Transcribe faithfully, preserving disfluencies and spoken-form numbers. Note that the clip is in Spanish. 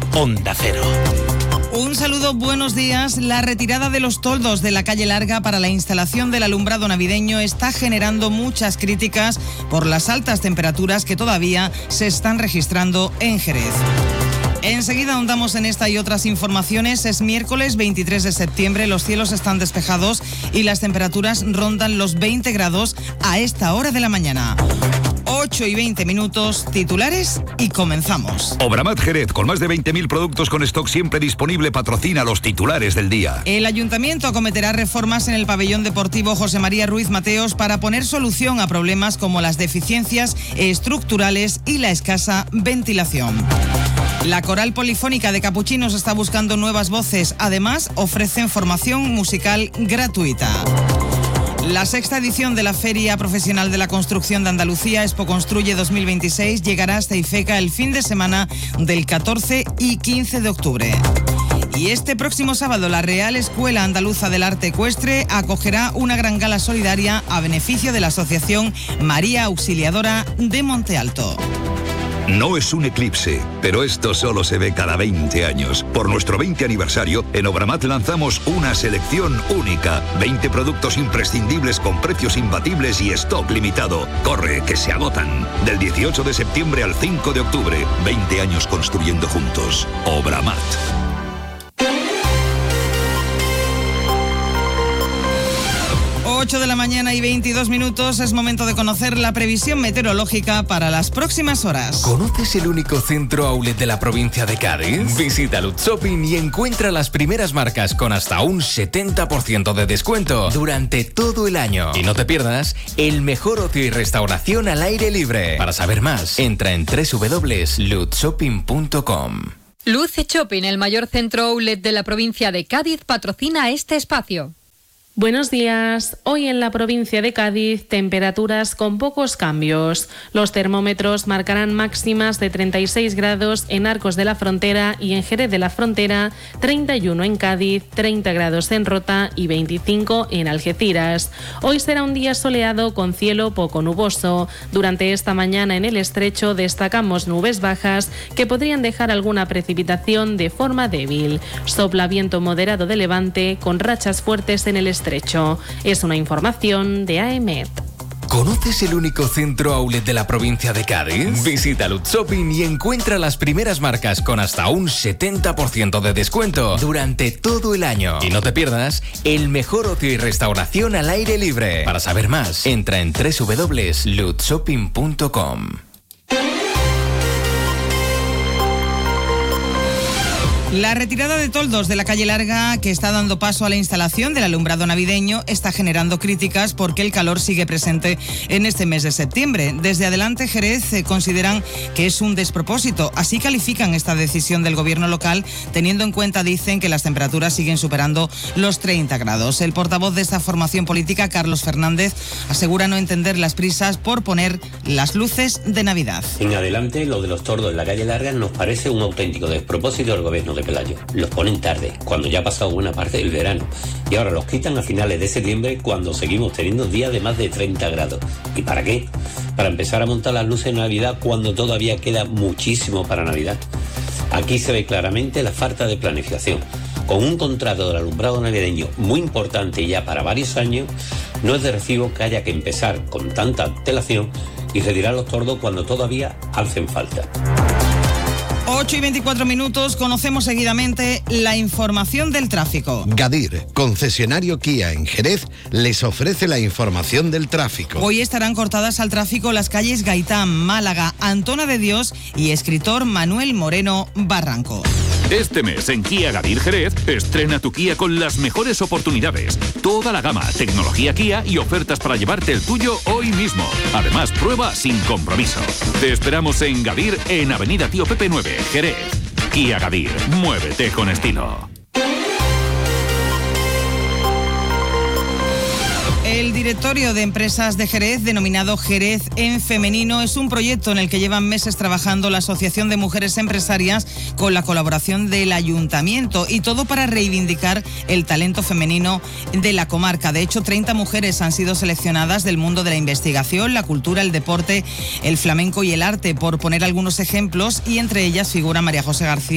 Onda Cero. Un saludo, buenos días. La retirada de los toldos de la calle Larga para la instalación del alumbrado navideño está generando muchas críticas por las altas temperaturas que todavía se están registrando en Jerez. Enseguida ahondamos en esta y otras informaciones. Es miércoles veintitrés de septiembre, los cielos están despejados y las temperaturas rondan los veinte grados a esta hora de la mañana. ocho y veinte minutos, titulares y comenzamos. Obramat Jerez, con más de veinte mil productos con stock siempre disponible, patrocina los titulares del día. El ayuntamiento acometerá reformas en el pabellón deportivo José María Ruiz Mateos para poner solución a problemas como las deficiencias estructurales y la escasa ventilación. La Coral Polifónica de Capuchinos está buscando nuevas voces. Además, ofrecen formación musical gratuita. La sexta edición de la Feria Profesional de la Construcción de Andalucía, Expo Construye dos mil veintiséis, llegará hasta Ifeca el fin de semana del catorce y quince de octubre. Y este próximo sábado, la Real Escuela Andaluza del Arte Ecuestre acogerá una gran gala solidaria a beneficio de la Asociación María Auxiliadora de Monte Alto. No es un eclipse, pero esto solo se ve cada veinte años. Por nuestro veinte aniversario, en Obramat lanzamos una selección única. veinte productos imprescindibles con precios imbatibles y stock limitado. Corre, que se agotan. Del dieciocho de septiembre al cinco de octubre. veinte años construyendo juntos. Obramat. ocho de la mañana y veintidós minutos, es momento de conocer la previsión meteorológica para las próximas horas. ¿Conoces el único centro outlet de la provincia de Cádiz? Visita Lutz Shopping y encuentra las primeras marcas con hasta un setenta por ciento de descuento durante todo el año. Y no te pierdas el mejor ocio y restauración al aire libre. Para saber más, entra en doble u doble u doble u punto lutz shopping punto com. Lutz Shopping, el mayor centro outlet de la provincia de Cádiz, patrocina este espacio. Buenos días. Hoy en la provincia de Cádiz, temperaturas con pocos cambios. Los termómetros marcarán máximas de treinta y seis grados en Arcos de la Frontera y en Jerez de la Frontera, treinta y uno en Cádiz, treinta grados en Rota y veinticinco en Algeciras. Hoy será un día soleado con cielo poco nuboso. Durante esta mañana en el Estrecho destacamos nubes bajas que podrían dejar alguna precipitación de forma débil. Sopla viento moderado de levante con rachas fuertes en el Estrecho. Es una información de A E M E T. ¿Conoces el único centro outlet de la provincia de Cádiz? Visita Lutz Shopping y encuentra las primeras marcas con hasta un setenta por ciento de descuento durante todo el año. Y no te pierdas el mejor ocio y restauración al aire libre. Para saber más, entra en doble u doble u doble u punto lutz shopping punto com. La retirada de toldos de la calle Larga, que está dando paso a la instalación del alumbrado navideño, está generando críticas porque el calor sigue presente en este mes de septiembre. Desde Adelante Jerez eh, consideran que es un despropósito. Así califican esta decisión del gobierno local, teniendo en cuenta, dicen, que las temperaturas siguen superando los treinta grados. El portavoz de esta formación política, Carlos Fernández, asegura no entender las prisas por poner las luces de Navidad. En Adelante, lo de los tordos en la calle Larga nos parece un auténtico despropósito del gobierno de Pelayo. Los ponen tarde, cuando ya ha pasado buena parte del verano, y ahora los quitan a finales de septiembre, cuando seguimos teniendo días de más de treinta grados. ¿Y para qué? Para empezar a montar las luces de Navidad cuando todavía queda muchísimo para Navidad. Aquí se ve claramente la falta de planificación. Con un contrato del alumbrado navideño muy importante ya para varios años, no es de recibo que haya que empezar con tanta antelación y retirar los tordos cuando todavía hacen falta. ocho y veinticuatro minutos, conocemos seguidamente la información del tráfico. Gadir, concesionario Kia en Jerez, les ofrece la información del tráfico. Hoy estarán cortadas al tráfico las calles Gaitán, Málaga, Antona de Dios y escritor Manuel Moreno Barranco. Este mes en Kia Gadir Jerez, estrena tu Kia con las mejores oportunidades. Toda la gama, tecnología Kia y ofertas para llevarte el tuyo hoy mismo. Además, prueba sin compromiso. Te esperamos en Gadir, en Avenida Tío Pepe nueve, Jerez. Kia Gadir, muévete con estilo. El directorio de empresas de Jerez, denominado Jerez en Femenino, es un proyecto en el que llevan meses trabajando la Asociación de Mujeres Empresarias con la colaboración del Ayuntamiento, y todo para reivindicar el talento femenino de la comarca. De hecho, treinta mujeres han sido seleccionadas del mundo de la investigación, la cultura, el deporte, el flamenco y el arte, por poner algunos ejemplos, y entre ellas figura María José García,